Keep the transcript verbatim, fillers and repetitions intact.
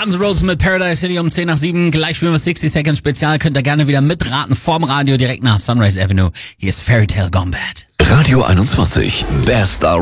Guns N' Roses mit Paradise City um zehn nach sieben. Gleich spielen wir sixty Seconds Spezial. Könnt ihr gerne wieder mitraten vorm Radio direkt nach Sunrise Avenue. Hier ist Fairy Tale Gone Bad. Radio einundzwanzig. Best